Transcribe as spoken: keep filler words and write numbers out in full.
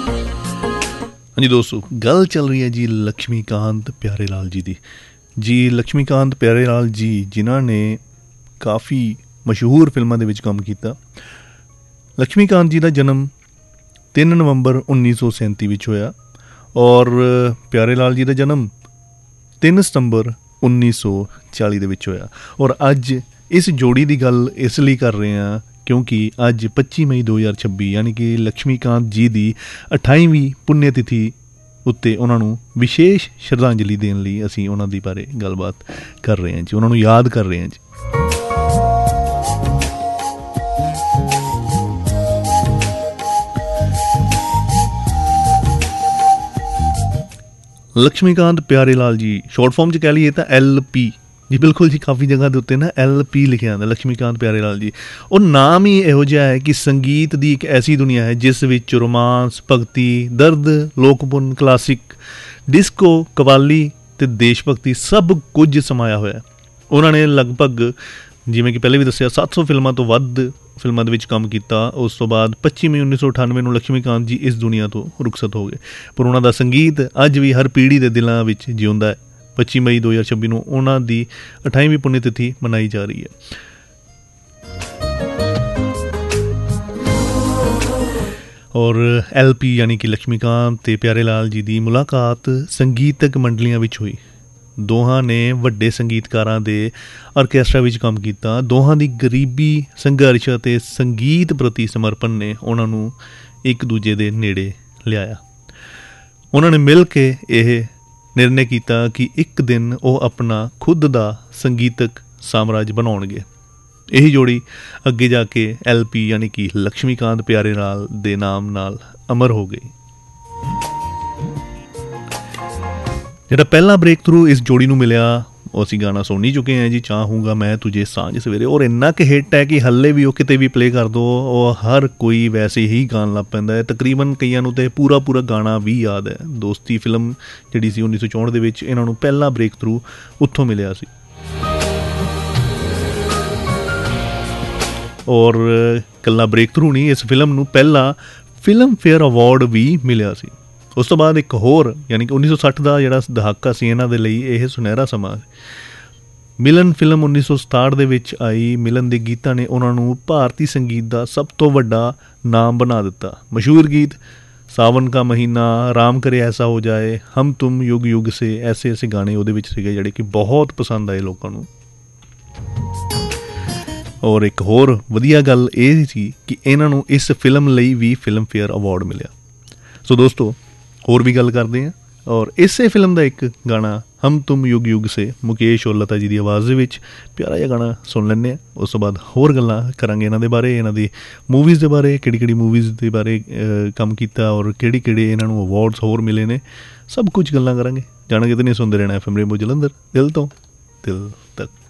हाँ जी दोस्तों, गल चल रही है जी लक्ष्मीकांत प्यारेलाल जी दी। जी लक्ष्मीकांत प्यारेलाल जी जिन्हां ने काफ़ी मशहूर फिल्मां दे विच काम कीता। लक्ष्मीकांत जी का जन्म तीन नवंबर उन्नीस सौ सैंती विच होया और प्यारेलाल जी का जन्म तीन सितंबर उन्नीस सौ चाली दे विच होया। और अज इस जोड़ी की गल इसलिए कर रहे हैं क्योंकि अज पच्ची मई दो हज़ार छब्बी यानी कि लक्ष्मीकांत जी की अठाईवीं पुण्यतिथि उत्ते उन्होंने विशेष श्रद्धांजलि देने लिए असी उन्हों दी बारे गलबात कर रहे हैं जी, उन्होंने याद कर रहे हैं जी। लक्ष्मीकांत प्यारेलाल जी शॉर्ट फॉर्म च कह लीए तो एल पी जी, बिल्कुल जी, काफ़ी जगह के उत्ते ना एल पी लिखे आंदा लक्ष्मीकांत प्यारेलाल जी। और नाम ही इहो जिहा है कि संगीत की एक ऐसी दुनिया है जिस विच रोमांस, भगती, दर्द, लोकपुन, क्लासिक, डिस्को, कवाली ते देश भगती सब कुछ समाया होया। उन्होंने लगभग जिवें कि पहले भी दस्सिया सत्त सौ फिल्मां तो वध फिल्मां दे विच काम कीता। उस तो बाद पच्ची मई उन्नीस सौ अठानवे नूं लक्ष्मीकांत जी इस दुनिया तो रुखसत हो गए, पर उन्हों का संगीत अज भी हर पीढ़ी के दिलों में जिउंदा है। पच्ची मई दो हज़ार छब्बी नूं उन्हां दी अठाईवीं पुण्यतिथि मनाई जा रही है। और एल पी यानी कि लक्ष्मीकांत ते प्यारेलाल जी की मुलाकात संगीतक मंडलियां विच हुई। दोहां ने वड्डे संगीतकारां दे आर्कैस्ट्रा विच काम कीता। दोहां दी गरीबी, संघर्ष ते संगीत प्रति समर्पण ने उन्हां नूं एक दूजे दे नेड़े लियाया। उन्होंने मिल के यह निर्णय किया कि एक दिन वो अपना खुद का संगीतक साम्राज्य बनाउणगे। यही जोड़ी अगे जाके एल पी यानी कि लक्ष्मीकांत प्यारेलाल दे नाम नाल अमर हो गई। जिहड़ा पहला ब्रेक थ्रू इस जोड़ी नूं मिलिया वो असीं गाना सुन ही चुके हैं जी, चाहूँगा मैं तुझे सांझ सवेरे। और इन्ना कि हिट है कि हल्ले भी वो किते भी प्ले कर दो वो हर कोई वैसे ही गान लग पैंदा है। तकरीबन कईयां नूं ते पूरा पूरा गाना भी याद है। दोस्ती फिल्म जिहड़ी सी उन्नीस सौ चौंठ दे विच इन्हां नूं पहला ब्रेक थ्रू उत्थों मिलिया सी। और कल्ला ब्रेक थ्रू नहीं, इस फिल्म नूं पहला फिल्म फेयर अवार्ड भी मिलिया सी। उस तो बाद एक होर यानी कि उन्नीस सौ सठ का जिहड़ा दहाका सी इन्हां दे लई यह सुनहरा समा। मिलन फिल्म उन्नीस सौ सताहठ दे विच आई। मिलन के गीतां ने उन्हां नूं भारती संगीत का सब तो वड्डा नाम बना दिता। मशहूर गीत सावन का महीना, राम करे ऐसा हो जाए, हम तुम, युग युग से, ऐसे ऐसे गाने उहदे विच सीगे जिहड़े कि बहुत पसंद आए लोगों नूं। और एक होर वधिया गल ये सी कि इन्हां नूं इस फिल्म लई भी फिल्म फेयर अवार्ड मिलिया। सो दोस्तों होर भी गल करते हैं और इसे फिल्म का एक गाना हम तुम युग युग से मुकेश और लता जी की आवाज़ विच प्यारा जिहा गाना सुन लैंदे हैं। उस तो बाद होर गल्लां करांगे इन्हां दे बारे, इन्हां दी मूवीज़ के बारे, किहड़ी किहड़ी मूवीज़ के बारे काम कीता और किहड़े किहड़े इन्हां नूं अवार्ड्स होर मिले ने, सब कुछ गल्लां करांगे। जाणांगे ते नहीं सुनदे रहना एफ एम रेनबो जलंधर, दिल तो दिल तक।